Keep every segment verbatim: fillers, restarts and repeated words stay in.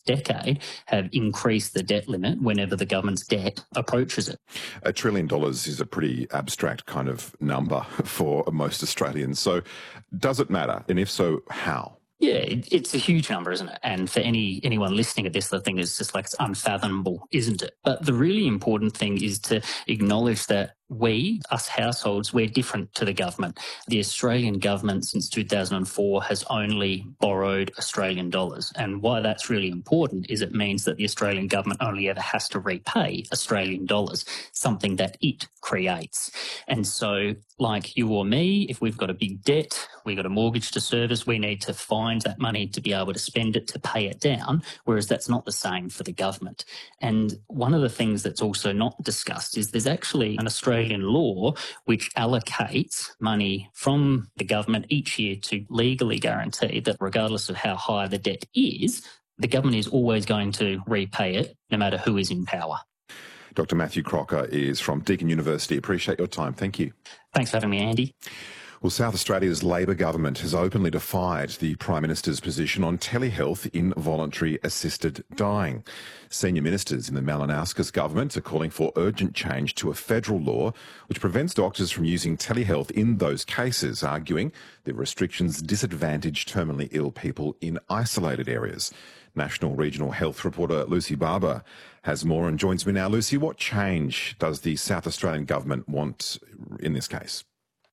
decade have increased the debt limit whenever the government's debt approaches it. A trillion dollars is a pretty abstract kind of number for most Australians. So does it matter? And if so, how? Yeah, it, it's a huge number, isn't it? And for any anyone listening at this, the thing is just like it's unfathomable, isn't it? But the really important thing is to acknowledge that we, us households, we're different to the government. The Australian government since two thousand four has only borrowed Australian dollars. And why that's really important is it means that the Australian government only ever has to repay Australian dollars, something that it creates. And so, like you or me, if we've got a big debt, we've got a mortgage to service, we need to find that money to be able to spend it to pay it down, whereas that's not the same for the government. And one of the things that's also not discussed is there's actually an Australian law which allocates money from the government each year to legally guarantee that regardless of how high the debt is, the government is always going to repay it no matter who is in power. Doctor Matthew Crocker is from Deakin University. Appreciate your time. Thank you. Thanks for having me, Andy. Well, South Australia's Labor government has openly defied the Prime Minister's position on telehealth in voluntary assisted dying. Senior ministers in the Malinowskis government are calling for urgent change to a federal law which prevents doctors from using telehealth in those cases, arguing the restrictions disadvantage terminally ill people in isolated areas. National Regional Health reporter Lucy Barber has more and joins me now. Lucy, what change does the South Australian government want in this case?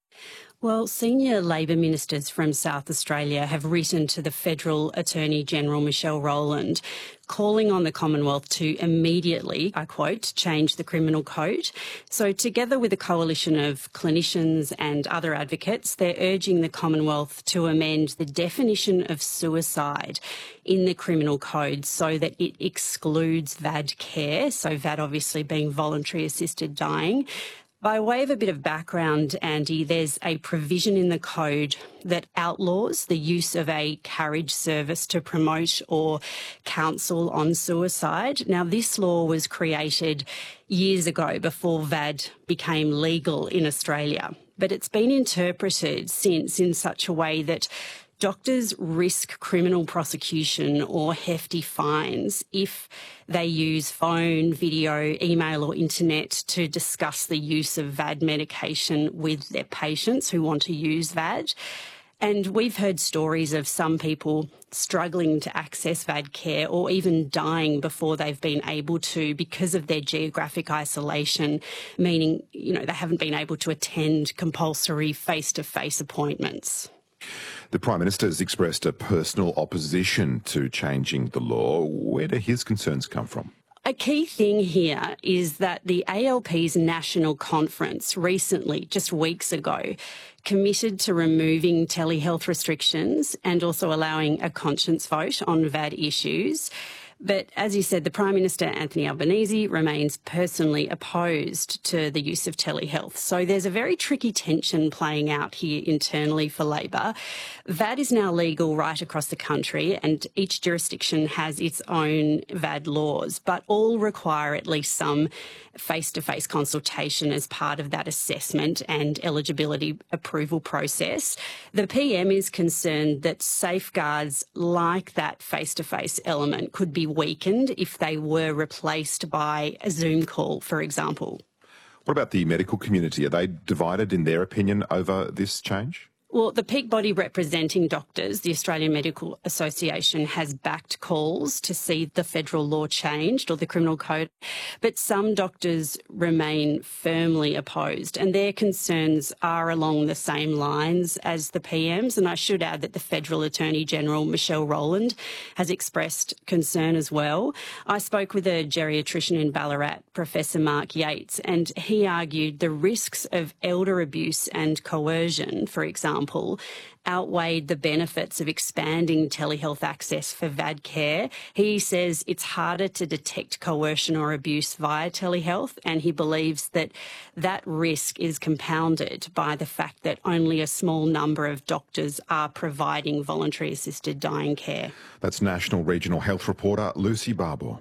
Well, senior Labor ministers from South Australia have written to the Federal Attorney-General Michelle Rowland calling on the Commonwealth to immediately, I quote, change the criminal code. So together with a coalition of clinicians and other advocates, they're urging the Commonwealth to amend the definition of suicide in the criminal code so that it excludes V A D care, so V A D obviously being voluntary assisted dying. By way of a bit of background, Andy, there's a provision in the code that outlaws the use of a carriage service to promote or counsel on suicide. Now, this law was created years ago before V A D became legal in Australia, but it's been interpreted since in such a way that doctors risk criminal prosecution or hefty fines if they use phone, video, email or internet to discuss the use of V A D medication with their patients who want to use V A D. And we've heard stories of some people struggling to access V A D care or even dying before they've been able to because of their geographic isolation, meaning, you know, they haven't been able to attend compulsory face-to-face appointments. The Prime Minister has expressed a personal opposition to changing the law. Where do his concerns come from? A key thing here is that the A L P's national conference recently, just weeks ago, committed to removing telehealth restrictions and also allowing a conscience vote on V A D issues. But as you said, the Prime Minister, Anthony Albanese, remains personally opposed to the use of telehealth. So there's a very tricky tension playing out here internally for Labor. V A D is now legal right across the country and each jurisdiction has its own V A D laws, but all require at least some face-to-face consultation as part of that assessment and eligibility approval process. The P M is concerned that safeguards like that face-to-face element could be weakened if they were replaced by a Zoom call, for example. What about the medical community? Are they divided in their opinion over this change? Well, the peak body representing doctors, the Australian Medical Association, has backed calls to see the federal law changed or the criminal code, but some doctors remain firmly opposed and their concerns are along the same lines as the P M's. And I should add that the Federal Attorney-General, Michelle Rowland, has expressed concern as well. I spoke with a geriatrician in Ballarat, Professor Mark Yates, and he argued the risks of elder abuse and coercion, for example, outweighed the benefits of expanding telehealth access for V A D care. He says it's harder to detect coercion or abuse via telehealth, and he believes that that risk is compounded by the fact that only a small number of doctors are providing voluntary assisted dying care. That's National Regional Health reporter Lucy Barber.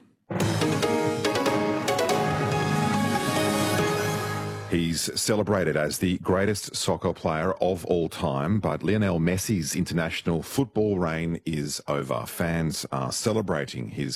He's celebrated as the greatest soccer player of all time, but Lionel Messi's international football reign is over. Fans are celebrating his